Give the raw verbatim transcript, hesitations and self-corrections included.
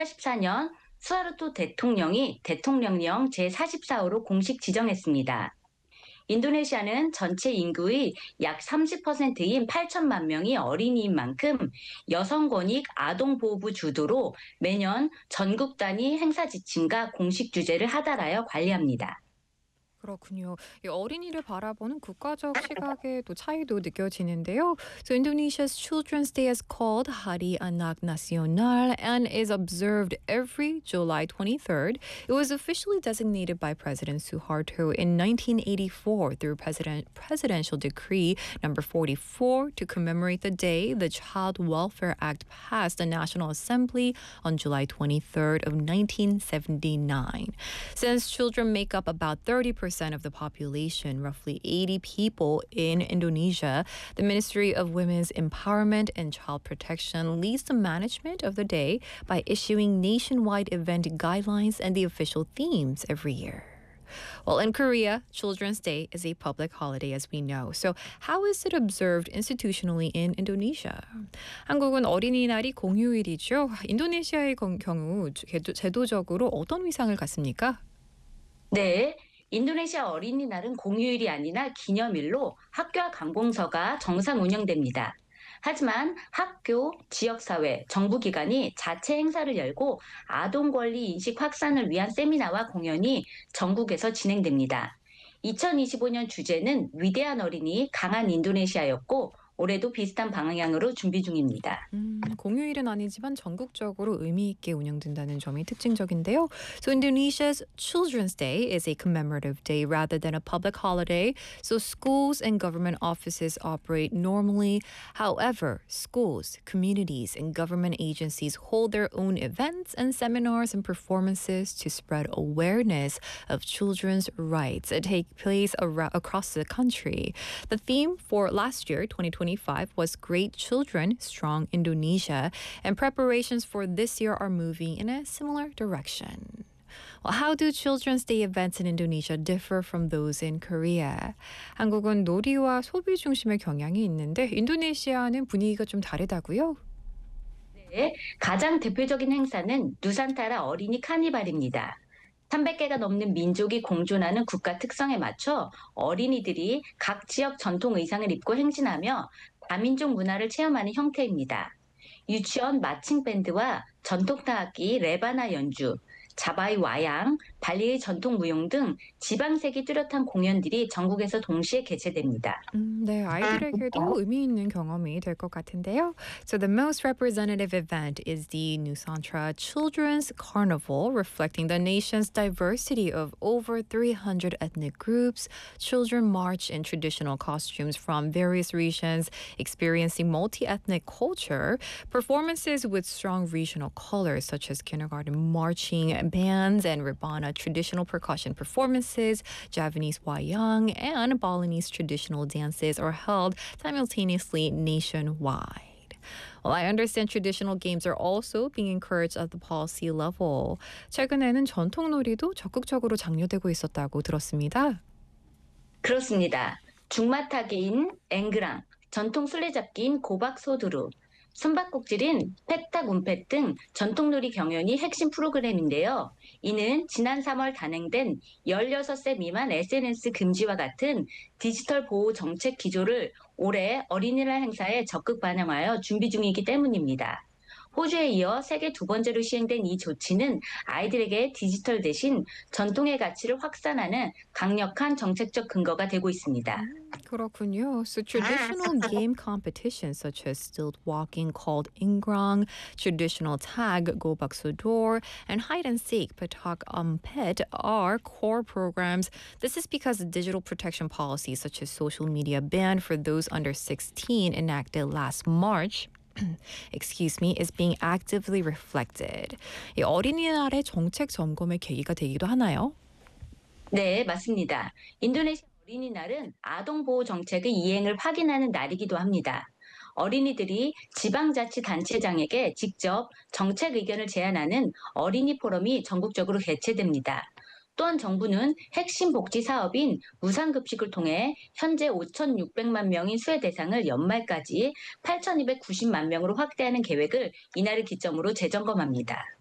이천십사 년 수하르토 대통령이 대통령령 제사십사 호로 공식 지정했습니다. 인도네시아는 전체 인구의 약 삼십 퍼센트인 팔천만 명이 어린이인 만큼 여성 권익 아동보호부 주도로 매년 전국 단위 행사 지침과 공식 주제를 하달하여 관리합니다. 그렇군요. 이 어린이를 바라보는 국가적 시각의 또 차이도 느껴지는데요. So Indonesia's Children's Day is called Hari Anak Nasional and is observed every July twenty-third. It was officially designated by President Suharto in nineteen eighty-four through President Presidential Decree number forty-four to commemorate the day the Child Welfare Act passed the National Assembly on July twenty-third of nineteen seventy-nine. Since children make up about thirty percent of the population, roughly eighty people in Indonesia, the Ministry of Women's Empowerment and Child Protection leads the management of the day by issuing nationwide event guidelines and the official themes every year. Well, in Korea, Children's Day is a public holiday, as we know. So, how is it observed institutionally in Indonesia? 한국은 어린이날이 공휴일이죠. 인도네시아의 경- 경우 제도- 제도적으로 어떤 위상을 갖습니까? 네. 인도네시아 어린이날은 공휴일이 아니라 기념일로 학교와 관공서가 정상 운영됩니다. 하지만 학교, 지역사회, 정부기관이 자체 행사를 열고 아동 권리 인식 확산을 위한 세미나와 공연이 전국에서 진행됩니다. 이천이십오 년 주제는 위대한 어린이 강한 인도네시아였고 올해도 비슷한 방향으로 준비 중입니다. 음, 공휴일은 아니지만 전국적으로 의미 있게 운영된다는 점이 특징적인데요. So Indonesia's Children's Day is a commemorative day rather than a public holiday. So schools and government offices operate normally. However, schools, communities, and government agencies hold their own events and seminars and performances to spread awareness of children's rights that take place ar- across the country. The theme for last year, twenty twenty-five, was Great Children, Strong Indonesia, and preparations for this year are moving in a similar direction. Well, how do Children's Day events in Indonesia differ from those in Korea? 한국은 놀이와 소비 중심의 경향이 있는데 인도네시아는 분위기가 좀 다르다고요? 네, 가장 대표적인 행사는 누산타라 어린이 카니발입니다. 삼백 개가 넘는 민족이 공존하는 국가 특성에 맞춰 어린이들이 각 지역 전통 의상을 입고 행진하며 다민족 문화를 체험하는 형태입니다. 유치원 마칭 밴드와 전통 타악기 레바나 연주, 자바이 와양, 발리의 전통 무용 등 지방색이 뚜렷한 공연들이 전국에서 동시에 개최됩니다. 음, 네, 아이들에게도 의미 있는 경험이 될 것 같은데요. So the most representative event is the Nusantara Children's Carnival, reflecting the nation's diversity of over three hundred ethnic groups. Children march in traditional costumes from various regions, experiencing multi-ethnic culture. Performances with strong regional colors, such as kindergarten marching bands and Rebana traditional percussion performances, Javanese wayang, and Balinese traditional dances are held simultaneously nationwide. Well, I understand traditional games are also being encouraged at the policy level. 최근에는 전통놀이도 적극적으로 장려되고 있었다고 들었습니다. 그렇습니다. 중마타기인 앵그랑, 전통 술래잡기인 고박소두루, 숨바꼭질인 페탁 운펫 등 전통놀이 경연이 핵심 프로그램인데요. 이는 지난 삼월 단행된 열여섯 세 미만 에스엔에스 금지와 같은 디지털 보호 정책 기조를 올해 어린이날 행사에 적극 반영하여 준비 중이기 때문입니다. 호주에 이어 세계 두 번째로 시행된 이 조치는 아이들에게 디지털 대신 전통의 가치를 확산하는 강력한 정책적 근거가 되고 있습니다. 그렇군요. So traditional game competitions such as stilt walking called ingrang, traditional tag gobak sodor, and hide and seek patak umpet are core programs. This is because the digital protection policies such as social media ban for those under sixteen enacted last March excuse me, is being actively reflected. 이 어린이날의 정책 점검의 계기가 되기도 하나요? 네, 맞습니다. 인도네시아 어린이날은 아동보호 정책의 이행을 확인하는 날이기도 합니다. 어린이들이 지방자치단체장에게 직접 정책 의견을 제안하는 어린이 포럼이 전국적으로 개최됩니다. 또한 정부는 핵심 복지 사업인 무상급식을 통해 현재 오천육백만 명인 수혜 대상을 연말까지 팔천이백구십만 명으로 확대하는 계획을 이날을 기점으로 재점검합니다.